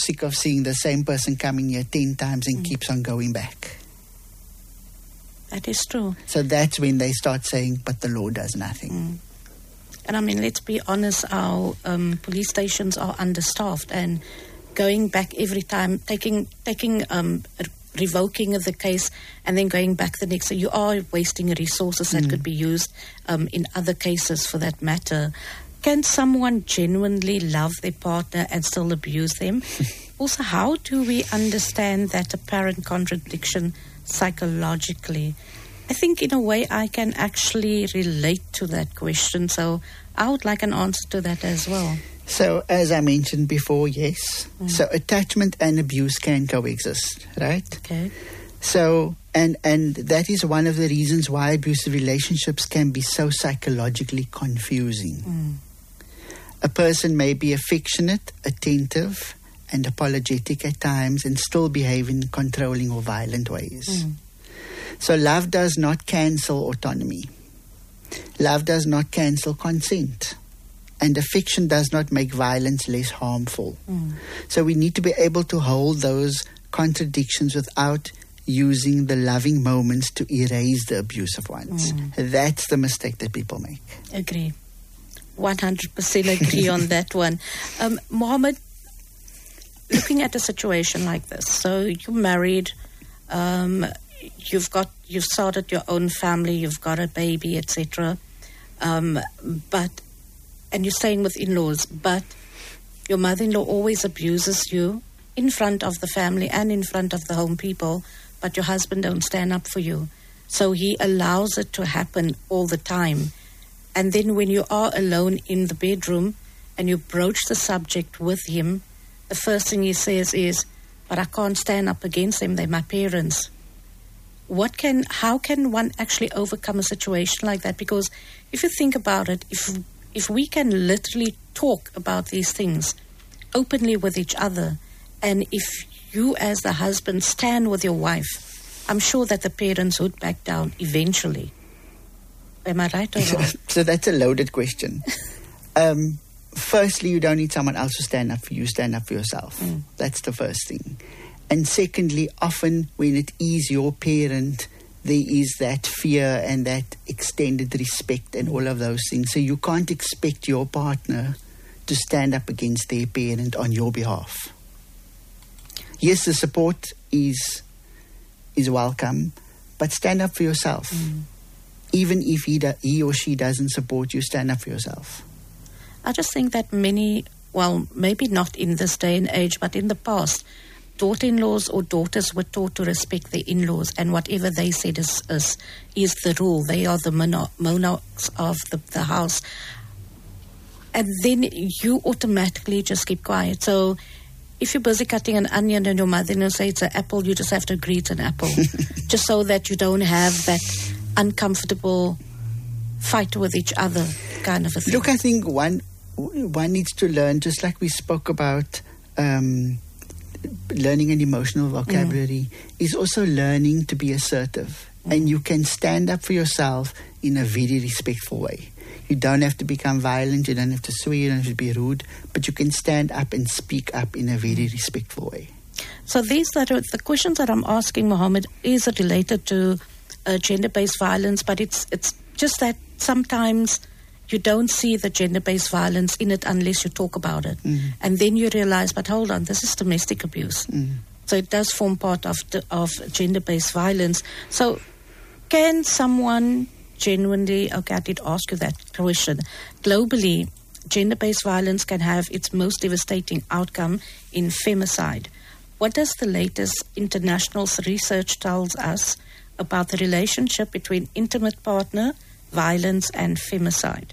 sick of seeing the same person coming here 10 times and keeps on going back. That is true. So that's when they start saying, but the law does nothing. And I mean, let's be honest, our police stations are understaffed, and going back every time, revoking of the case and then going back the next, so you are wasting resources that could be used in other cases for that matter. Can someone genuinely love their partner and still abuse them? Also, how do we understand that apparent contradiction psychologically? I think in a way I can actually relate to that question, so I would like an answer to that as well. So, as I mentioned before, yes. So, attachment and abuse can coexist, right? Okay. So, and that is one of the reasons why abusive relationships can be so psychologically confusing. A person may be affectionate, attentive, and apologetic at times and still behave in controlling or violent ways. So, love does not cancel autonomy. Love does not cancel consent. And affection does not make violence less harmful. So we need to be able to hold those contradictions without using the loving moments to erase the abusive ones. That's the mistake that people make. Agree. 100% agree on that one. Mohammed, looking at a situation like this, so you're married, you've started your own family, you've got a baby, etc. And you're staying with in-laws, but your mother-in-law always abuses you in front of the family and in front of the home people, but your husband don't stand up for you. So he allows it to happen all the time. And then when you are alone in the bedroom and you broach the subject with him, the first thing he says is, but I can't stand up against them, they're my parents. How can one actually overcome a situation like that? Because if you think about it, if we can literally talk about these things openly with each other, and if you as the husband stand with your wife, I'm sure that the parents would back down eventually. Am I right or wrong? So that's a loaded question. Firstly, you don't need someone else to stand up for you. Stand up for yourself. That's the first thing. And secondly, often when it is your parent, there is that fear and that extended respect and all of those things. So you can't expect your partner to stand up against their parent on your behalf. Yes, the support is welcome, but stand up for yourself. Even if he or she doesn't support you, stand up for yourself. I just think that many, well, maybe not in this day and age, but in the past, daughter-in-laws or daughters were taught to respect their in-laws, and whatever they said is the rule. They are the monarchs of the house. And then you automatically just keep quiet. So if you're busy cutting an onion and your mother-in-law says it's an apple, you just have to agree it's an apple. Just so that you don't have that uncomfortable fight with each other kind of a thing. Look, I think one needs to learn, just like we spoke about learning an emotional vocabulary, is also learning to be assertive. And you can stand up for yourself in a very respectful way. You don't have to become violent, you don't have to swear, you don't have to be rude, but you can stand up and speak up in a very respectful way. So the questions that I'm asking, Mohammed, is related to gender-based violence, but it's just that sometimes you don't see the gender-based violence in it unless you talk about it. And then you realize, but hold on, this is domestic abuse. So it does form part of gender-based violence. So can someone genuinely, okay, I did ask you that question. Globally, gender-based violence can have its most devastating outcome in femicide. What does the latest international research tells us about the relationship between intimate partner violence and femicide?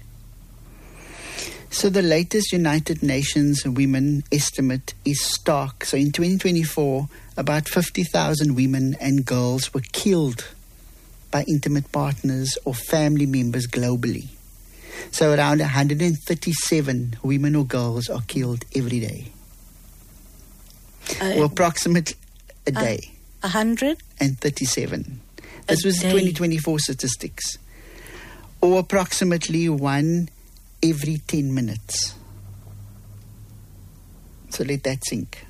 So the latest United Nations women estimate is stark. So in 2024, about 50,000 women and girls were killed by intimate partners or family members globally. So around 137 women or girls are killed every day. Or approximately a day. 137. This was 2024 statistics. Or approximately one every 10 minutes. So let that sink.